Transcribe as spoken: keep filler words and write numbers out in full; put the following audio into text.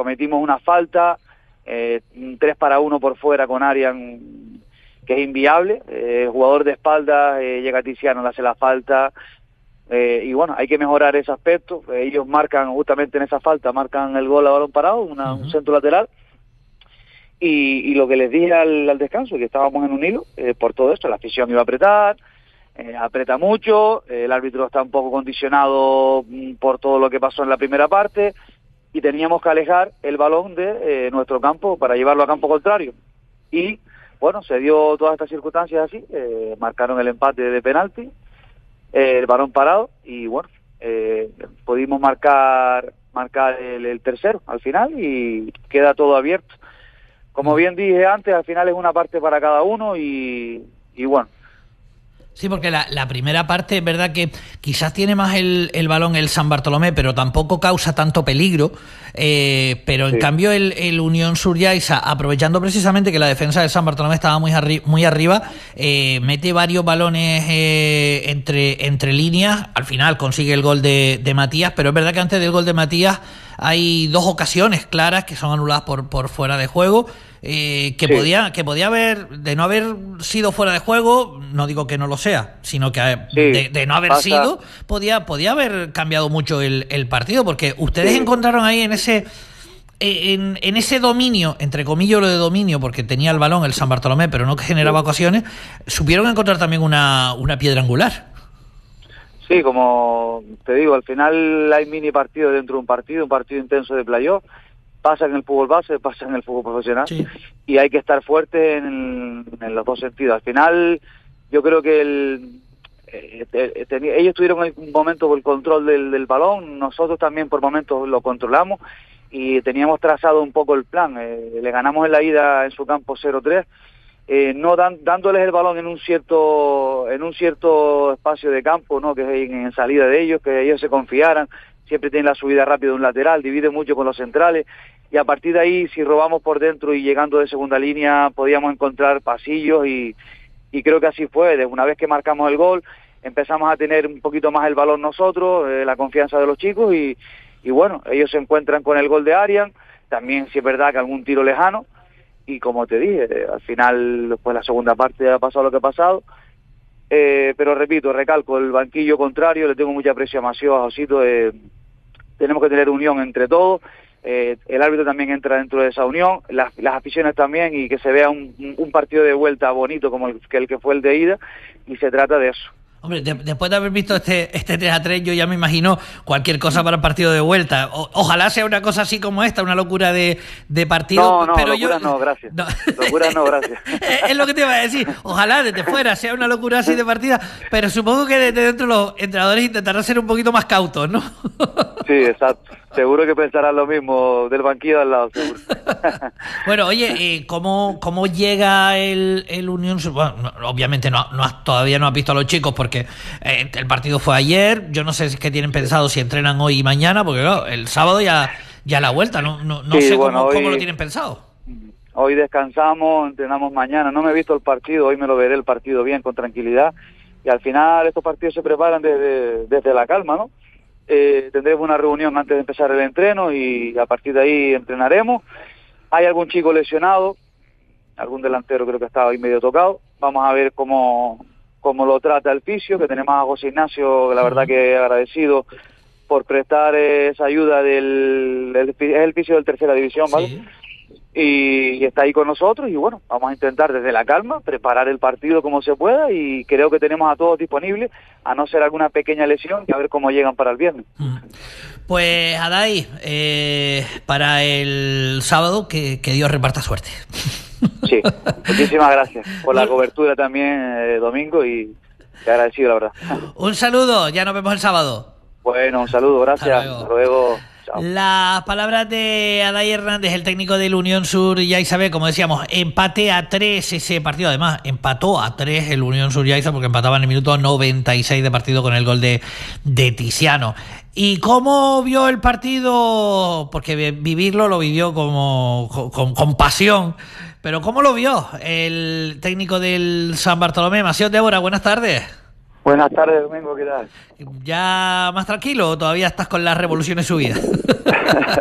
cometimos una falta, eh, tres para uno por fuera con Arian, que es inviable, eh, jugador de espaldas, eh, llega Tiziano, le hace la falta, eh, y bueno, hay que mejorar ese aspecto. Ellos marcan justamente en esa falta, marcan el gol a balón parado, una, uh-huh. un centro lateral, y, y lo que les dije al, al descanso, que estábamos en un hilo, eh, por todo esto, la afición iba a apretar, eh, aprieta mucho, eh, el árbitro está un poco condicionado por todo lo que pasó en la primera parte, y teníamos que alejar el balón de eh, nuestro campo para llevarlo a campo contrario. Y bueno, se dio todas estas circunstancias así, eh, marcaron el empate de penalti, eh, el balón parado, y bueno, eh, pudimos marcar marcar el, el tercero al final y queda todo abierto. Como bien dije antes, al final es una parte para cada uno y, y bueno. Sí, porque la, la primera parte es verdad que quizás tiene más el, el balón el San Bartolomé, pero tampoco causa tanto peligro, eh, pero en sí. cambio el, el Unión Suryaisa, aprovechando precisamente que la defensa del San Bartolomé estaba muy, arri muy arriba, eh, mete varios balones eh, entre, entre líneas, al final consigue el gol de, de Matías, pero es verdad que antes del gol de Matías hay dos ocasiones claras que son anuladas por, por fuera de juego. Eh, que sí. podía que podía haber, de no haber sido fuera de juego, no digo que no lo sea, sino que sí, de, de no haber pasa. sido, podía podía haber cambiado mucho el, el partido, porque ustedes sí. encontraron ahí en ese en, en ese dominio, entre comillas lo de dominio, porque tenía el balón el San Bartolomé, pero no generaba ocasiones, supieron encontrar también una, una piedra angular. Sí, como te digo, al final hay mini partidos dentro de un partido, un partido intenso de playoff. Pasa en el fútbol base, pasa en el fútbol profesional, sí. y hay que estar fuerte en, en los dos sentidos. Al final, yo creo que el, eh, eh, tenía, ellos tuvieron un momento el control del, del balón, nosotros también por momentos lo controlamos, y teníamos trazado un poco el plan. Eh, le ganamos en la ida en su campo cero tres, eh, no dan, dándoles el balón en un cierto en un cierto espacio de campo, no, que es en, en salida de ellos, que ellos se confiaran. Siempre tienen la subida rápida de un lateral, divide mucho con los centrales, y a partir de ahí, si robamos por dentro y llegando de segunda línea, podíamos encontrar pasillos, y, y creo que así fue. De una vez que marcamos el gol, empezamos a tener un poquito más el balón nosotros, eh, la confianza de los chicos, y, y bueno, ellos se encuentran con el gol de Arian, también sí es verdad que algún tiro lejano, y como te dije, eh, al final, después de la segunda parte ha pasado lo que ha pasado. Eh, pero repito, recalco, el banquillo contrario, le tengo mucha aprecio a Mació, a Josito, eh, tenemos que tener unión entre todos, eh, el árbitro también entra dentro de esa unión, las, las aficiones también, y que se vea un, un partido de vuelta bonito como el que, el que fue el de ida, y se trata de eso. Hombre, de, después de haber visto este, este tres a tres, yo ya me imagino cualquier cosa para el partido de vuelta. O, ojalá sea una cosa así como esta, una locura de, de partido. No, no, pero locura yo, no, gracias. No. Locura no, gracias. Es lo que te iba a decir. Ojalá desde fuera sea una locura así de partida, pero supongo que desde dentro los entrenadores intentarán ser un poquito más cautos, ¿no? Sí, exacto. Seguro que pensarán lo mismo del banquillo al lado, seguro. Bueno, oye, eh, ¿cómo, ¿cómo llega el, el Unión? Bueno, no, obviamente no, no has, todavía no has visto a los chicos porque eh, el partido fue ayer. Yo no sé qué tienen pensado, si entrenan hoy y mañana, porque claro, el sábado ya, ya la vuelta. No, no, no sí, sé bueno, cómo, hoy, cómo lo tienen pensado. Hoy descansamos, entrenamos mañana. No me he visto el partido, hoy me lo veré el partido bien, con tranquilidad. Y al final estos partidos se preparan desde, desde la calma, ¿no? Eh, tendremos una reunión antes de empezar el entreno y a partir de ahí entrenaremos. Hay algún chico lesionado, algún delantero creo que estaba ahí medio tocado. Vamos a ver cómo, cómo lo trata el fisio, que tenemos a José Ignacio, la verdad que agradecido por prestar esa ayuda del, del es el fisio del tercera división, ¿vale? Sí. Y, y está ahí con nosotros, y bueno, vamos a intentar desde la calma preparar el partido como se pueda, y creo que tenemos a todos disponibles, a no ser alguna pequeña lesión, y a ver cómo llegan para el viernes. Pues Adai, eh, para el sábado que, que Dios reparta suerte. Sí, muchísimas gracias por la cobertura también, eh, Domingo, y te agradecido, la verdad. Un saludo, ya nos vemos el sábado. Bueno, un saludo, gracias. Hasta luego. Hasta luego. Las palabras de Adai Hernández, el técnico del Unión Suryaisa B, como decíamos, empate a tres ese partido. Además, empató a tres el Unión Suryaisa porque empataba en el minuto noventa y seis de partido con el gol de, de Tiziano. ¿Y cómo vio el partido? Porque vivirlo lo vivió como con, con pasión. Pero ¿cómo lo vio el técnico del San Bartolomé? Mació Débora, buenas tardes. Buenas tardes, Domingo, ¿qué tal? ¿Ya más tranquilo o todavía estás con las revoluciones subidas?